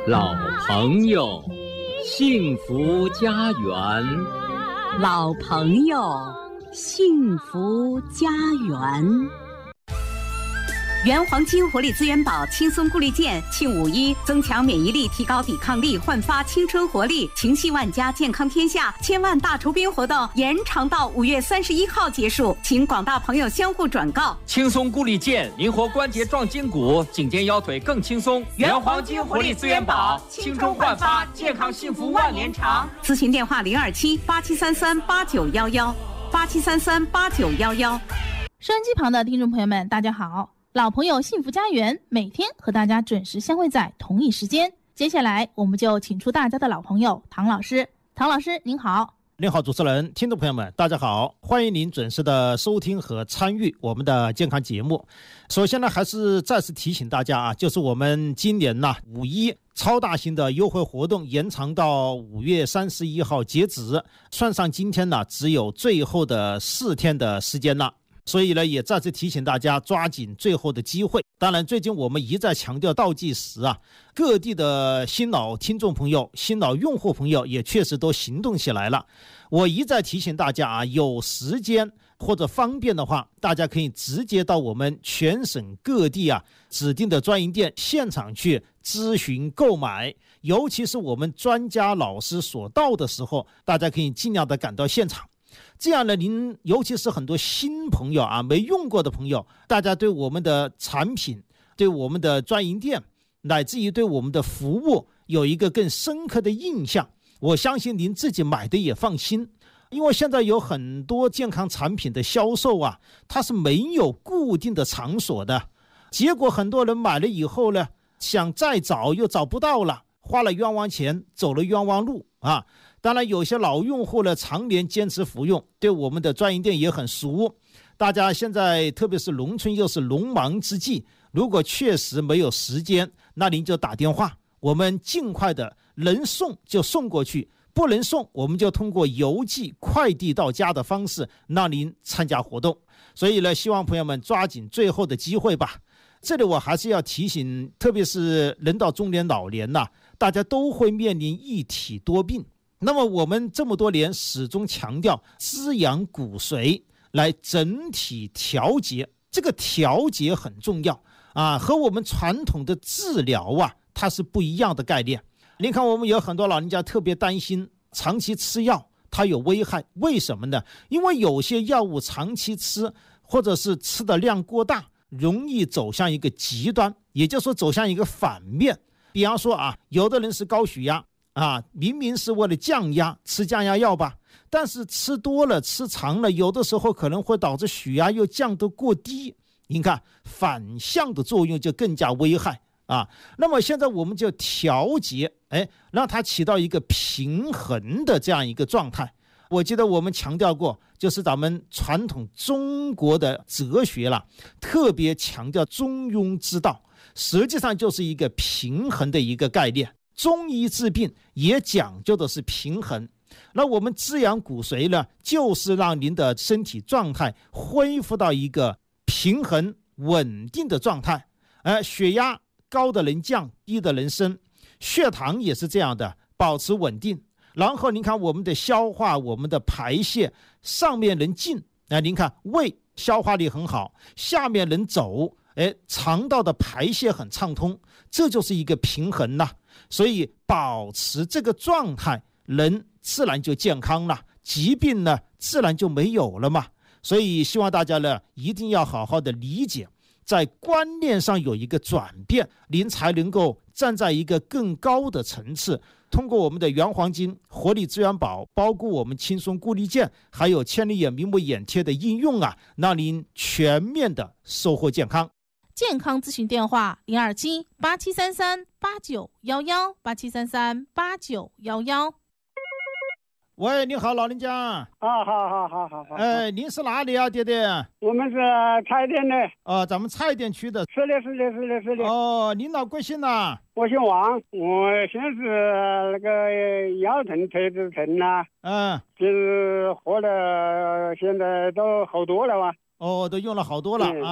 老朋友，幸福家园。 老朋友，幸福家园。原黄金活力资源宝轻松固力健庆5·1，增强免疫力，提高抵抗力，焕发青春活力，情系万家，健康天下，千万大酬宾活动延长到5月31号结束，请广大朋友相互转告。 轻松固力健，灵活关节壮筋骨，颈肩腰腿更轻松。原黄金活力资源宝，青春焕发，健康幸福万年长。 咨询电话027-8733-8911，8733-8911。 收音机旁的听众朋友们，大家好。老朋友幸福家园每天和大家准时相会在同一时间。接下来我们就请出大家的老朋友唐老师。唐老师您好。 您好，主持人，听众朋友们大家好，欢迎您准时的收听和参与我们的健康节目。首先呢，还是再次提醒大家啊，就是我们今年5·1超大型的优惠活动延长到5月31号截止，算上今天呢，只有最后的4天的时间了。所以呢，也再次提醒大家抓紧最后的机会。当然，最近我们一再强调倒计时啊，各地的新老听众朋友、新老用户朋友也确实都行动起来了。我一再提醒大家啊，有时间或者方便的话，大家可以直接到我们全省各地指定的专营店现场去咨询购买。尤其是我们专家老师所到的时候，大家可以尽量的赶到现场。这样呢，您尤其是很多新朋友没用过的朋友，大家对我们的产品、对我们的专营店，乃至于对我们的服务有一个更深刻的印象。我相信您自己买的也放心，因为现在有很多健康产品的销售它是没有固定的场所的，结果很多人买了以后呢，想再找又找不到了，花了冤枉钱，走了冤枉路当然有些老用户呢，常年坚持服用，对我们的专营店也很熟。大家现在特别是农村又是农忙之际，如果确实没有时间，那您就打电话，我们尽快的能送就送过去，不能送我们就通过邮寄快递到家的方式让您参加活动。所以呢，希望朋友们抓紧最后的机会吧。这里我还是要提醒，特别是人到中年老年大家都会面临一体多病。那么我们这么多年始终强调滋养骨髓来整体调节，这个调节很重要和我们传统的治疗它是不一样的概念。您看我们有很多老人家特别担心长期吃药它有危害，为什么呢？因为有些药物长期吃或者是吃的量过大，容易走向一个极端，也就是说走向一个反面。比方说有的人是高血压明明是为了降压，吃降压药吧，但是吃多了吃长了，有的时候可能会导致血压又降得过低，您看反向的作用就更加危害那么现在我们就调节让它起到一个平衡的这样一个状态。我记得我们强调过，就是咱们传统中国的哲学特别强调中庸之道，实际上就是一个平衡的一个概念。中医治病也讲究的是平衡，那我们滋养骨髓呢，就是让您的身体状态恢复到一个平衡稳定的状态。血压高的能降，低的能升，血糖也是这样的，保持稳定。然后您看我们的消化，我们的排泄，上面能进您看胃消化力很好，下面能走，肠道的排泄很畅通，这就是一个平衡所以保持这个状态，人自然就健康了，疾病呢自然就没有了嘛。所以希望大家呢一定要好好的理解，在观念上有一个转变，您才能够站在一个更高的层次，通过我们的原黄金活力资源宝，包括我们轻松固力健，还有千里眼明目眼贴的应用让您全面的收获健康。 健康咨询电话027-8733-8911，8733-8911。 喂，你好，老人家。 好。 您是哪里爹爹？ 我们是蔡店的。 咱们蔡店区的。 是的。 您老贵姓呐？ 我姓王，我先是那个腰疼、腿子疼就是喝了，现在都好多了都用了好多了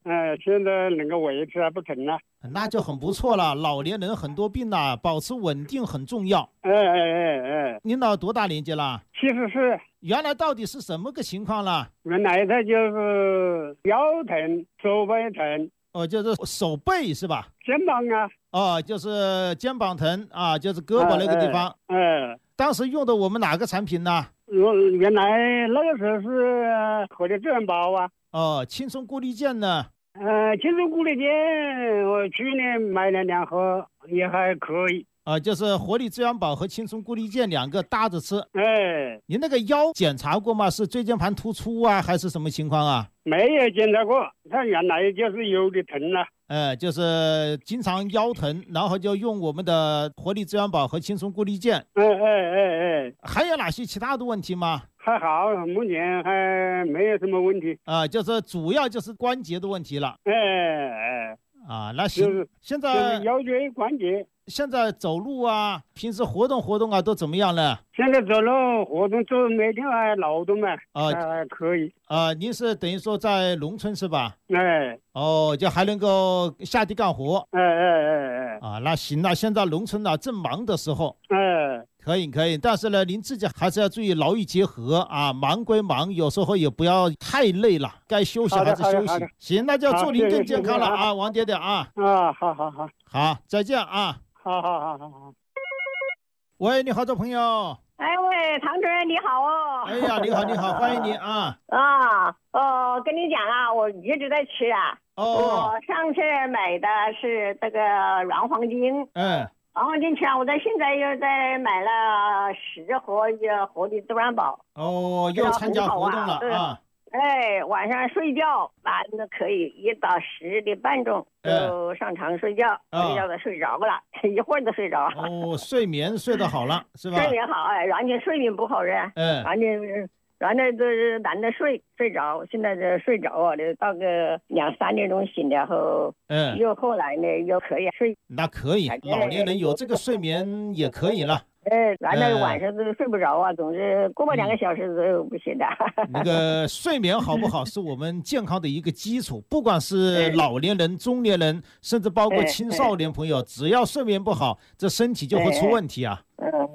现在能够维持还不成了。 那就很不错了。老年人很多病啊，保持稳定很重要。您老多大年纪了 ？74。 原来到底是什么个情况了？ 原来他就是腰疼、手背疼。 就是手背是吧？ 肩膀啊。 就是肩膀疼啊，就是胳膊那个地方。当时用的我们哪个产品呢？ 原来那个时候是活力自然宝啊。 轻松固力健呢？ 轻松固力健我去年买了2盒，也还可以。 就是活力资源宝和轻松固力健2个搭着吃。 您那个腰检查过吗？是椎间盘突出啊，还是什么情况啊？ 没有检查过，他原来就是有点疼了。 就是经常腰疼，然后就用我们的活力资源宝和轻松固力健。还有哪些其他的问题吗？ 还好，目前还没有什么问题。 就是主要就是关节的问题了。那行， 就是现在腰椎关节。 现在走路啊，平时活动活动啊，都怎么样了？ 现在走路活动，每天还劳动嘛。还可以。您是等于说在农村是吧？就还能够下地干活。那行了，现在农村啊正忙的时候。可以，但是呢，您自己还是要注意劳逸结合啊。忙归忙，有时候也不要太累了，该休息还是休息。行，那就祝您更健康了啊，王爹爹啊。好，再见啊。 好。 喂，你好，这朋友。 喂，唐主任你好哦。 哎呀，你好，欢迎你啊。 跟你讲啊，我一直在吃啊。我上次买的是这个软黄金。软黄金吃啊，我现在又在买了10盒活力资源宝。 又参加活动了啊。 晚上睡觉那可以1到10点半钟就上床睡觉，睡觉都睡着了，一会儿就睡着。 睡眠睡得好了是吧？ 睡眠好，原先睡眠不好人，原来都是懒得睡着，现在这睡着啊，到个2、3点钟醒了后，又后来呢又可以睡。 那可以，老年人有这个睡眠也可以了。 原来晚上都睡不着啊，总是过2个小时都不行的。 那个睡眠好不好是我们健康的一个基础，不管是老年人、中年人，甚至包括青少年朋友，只要睡眠不好，这身体就会出问题啊。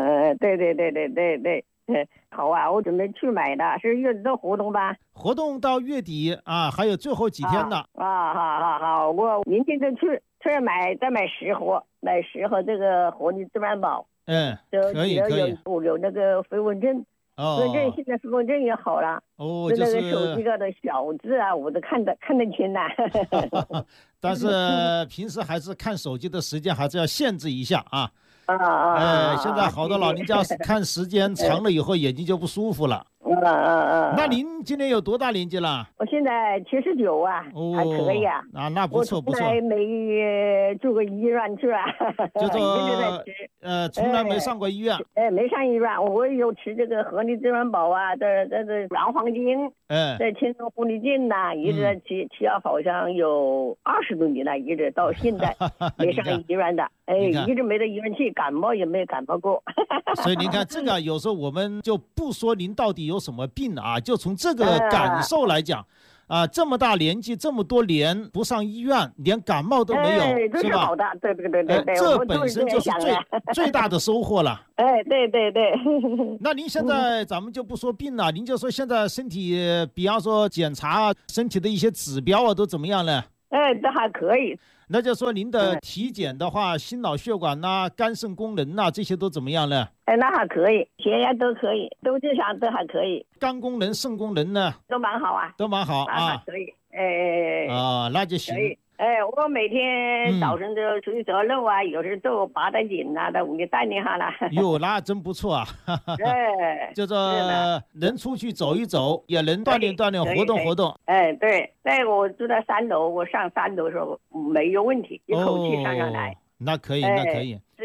对。好啊，我准备去买的，是月底的活动吧？ 活动到月底啊，还有最后几天呢。 好，我明天就去再买10盒，买10盒这个活力资源宝。 可以。 有那个飞蚊症。飞蚊症现在飞蚊症也好了。 就是那个手机上的小字啊，我都看得清了。 但是平时还是看手机的时间还是要限制一下啊。现在好多老人家看时间长了以后眼睛就不舒服了。那您今年有多大年纪了？ 我现在79啊，还可以啊。 那不错。 我从来没住过医院去啊， 就说从来没上过医院。 没上医院，我有吃这个活力资源宝啊，这软黄金，这轻松护力健呐，一直在吃了好像有20多年了，一直到现在没上医院的。一直没到医院去，感冒也没感冒过。 所以您看这个有时候我们就不说您到底有什么病啊，就从这个感受来讲这么大年纪这么多年不上医院，连感冒都没有， 这是好的。对， 这本身就是最大的收获了。 对。 那您现在咱们就不说病了，您就说现在身体，比方说检查身体的一些指标都怎么样了？ 这还可以。 那就说您的体检的话，心脑血管肝肾功能这些都怎么样了？ 那还可以，血压都可以，都正常，都还可以。 肝功能、肾功能呢？ 都蛮好啊。 都蛮好啊。 可以。 那就行。 我每天早晨都出去走路啊，有时做8段锦到屋里带你下了。 那真不错啊。就说能出去走一走，也能锻炼活动活动。 对，我住在3楼，我上3楼的时候没有问题，一口气上来。 那可以。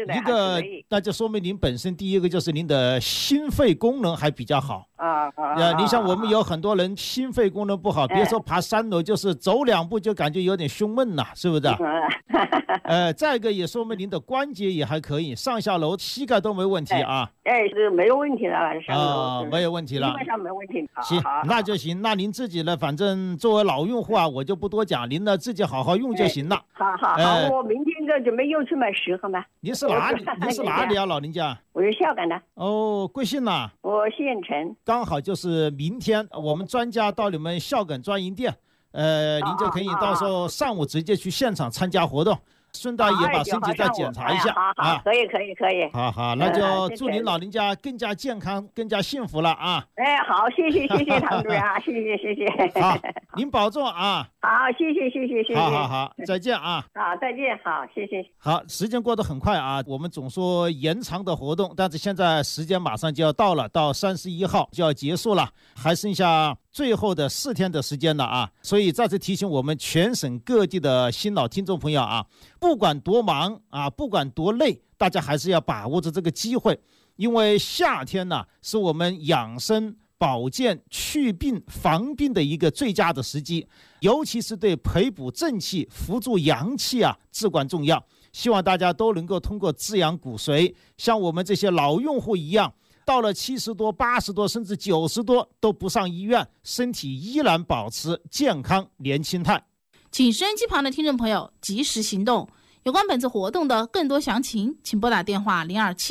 的。 一个，那就说明您本身第一个就是您的心肺功能还比较好。你像我们有很多人心肺功能不好，别说爬3楼，就是走2步就感觉有点胸闷呐，是不是？再一个也说明您的关节也还可以，上下楼膝盖都没问题啊。 是没有问题了，上楼没有问题了， 基本上没问题。 行，那就行。那您自己呢？反正作为老用户啊，我就不多讲，您呢自己好好用就行了。 好，我明天就准备又去买10盒嘛。 您是哪里？您是哪里啊，老人家？ 我是孝感的。 哦，贵姓呐？ 我姓陈。 刚好就是明天我们专家到你们孝感专营店，您就可以到时候上午直接去现场参加活动。顺带也把身体再检查一下啊！可以。 好，那就祝您老人家更加健康，更加幸福了啊！ 好，谢谢唐主任啊，谢谢。 好，您保重啊！ 好，谢谢。 好，再见啊！ 好，再见，好，谢谢。 好，时间过得很快啊，我们总说延长的活动，但是现在时间马上就要到了，到31号就要结束了，还剩下最后的4天的时间了啊！所以再次提醒我们全省各地的新老听众朋友啊，不管多忙啊，不管多累，大家还是要把握着这个机会，因为夏天呢，是我们养生保健祛病防病的一个最佳的时机，尤其是对培补正气扶助阳气啊至关重要。希望大家都能够通过滋养骨髓，像我们这些老用户一样，到了70多、80多甚至90多都不上医院，身体依然保持健康年轻态。 请收音机旁的听众朋友及时行动。有关本次活动的更多详情，请拨打电话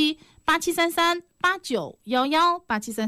027-8733-8911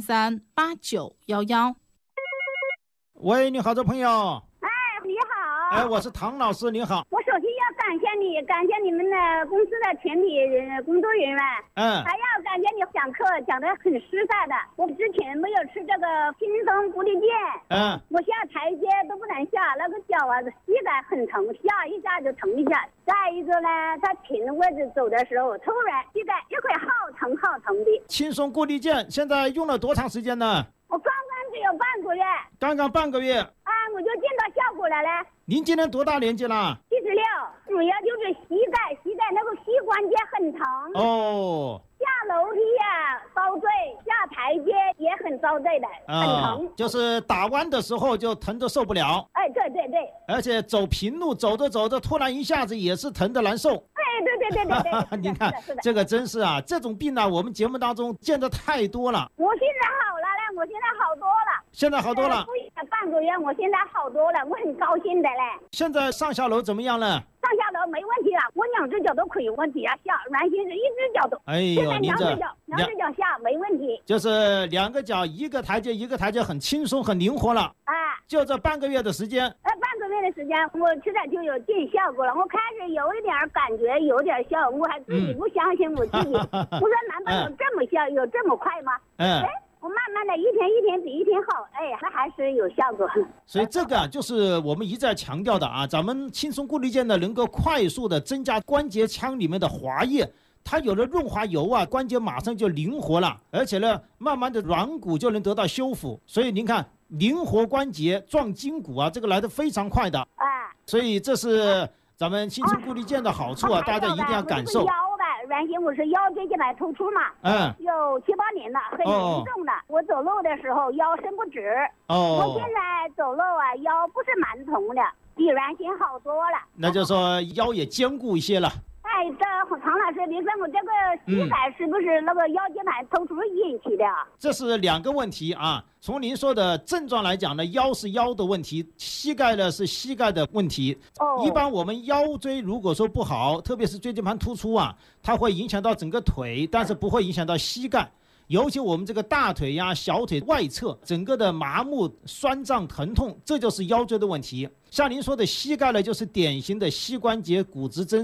8733-8911。 喂，你好，这朋友。 你好。 我是唐老师，你好。 我首先要感谢你们的公司的全体工作人员。还要感谢你讲课讲得很实在的。我之前没有吃这个轻松骨力健。我下台阶都不能下，那个脚啊膝盖很疼，下一下就疼一下。再一个呢，在平的位置走的时候，突然膝盖一会好疼的。 轻松骨力健现在用了多长时间呢？ 我刚刚只有半个月。 刚刚半个月。 我就见到效果了嘞。 您今年多大年纪了 ？76，主要就是膝盖那个膝关节很疼。下楼梯呀遭罪，下台阶也很遭罪的，很疼。 就是打弯的时候就疼得受不了。 对。 而且走平路走着突然一下子也是疼得难受。 对。 你看这个真是啊，这种病呢，我们节目当中见得太多了。 我现在好了嘞，我现在好多了。 现在好多了。 半个月，我现在好多了，我很高兴的嘞。 现在上下楼怎么样了？ 上下楼没问题了，我2只脚都可以问题啊，下原先是1只脚都。 现在 2只脚下没问题。 就是2个脚一个台阶很轻松很灵活了。就这半个月的时间。 半个月的时间，我吃了就有见效果了。我开始有一点感觉，有点效，我还自己不相信我自己。我说难道有这么效，有这么快吗？我慢慢的一天比一天好，那还是有效果。 所以这个就是我们一再强调的啊，咱们轻松骨力健呢，能够快速的增加关节腔里面的滑液，它有了润滑油啊，关节马上就灵活了，而且呢，慢慢的软骨就能得到修复。所以您看，灵活关节壮筋骨啊，这个来得非常快的。所以这是咱们轻松骨力健的好处啊，大家一定要感受。 原先我是腰椎间盘突出嘛，有7、8年了，很严重的。我走路的时候腰伸不直。我现在走路啊，腰不是蛮疼的，比原先好多了。 那就说腰也坚固一些了。 这唐老师，您说我这个膝盖是不是那个腰间盘突出引起的？ 这是2个问题啊。从您说的症状来讲呢，腰是腰的问题，膝盖呢是膝盖的问题。一般我们腰椎如果说不好，特别是椎间盘突出啊，它会影响到整个腿，但是不会影响到膝盖。尤其我们这个大腿呀、小腿外侧，整个的麻木、酸胀、疼痛，这就是腰椎的问题。像您说的膝盖呢，就是典型的膝关节骨质增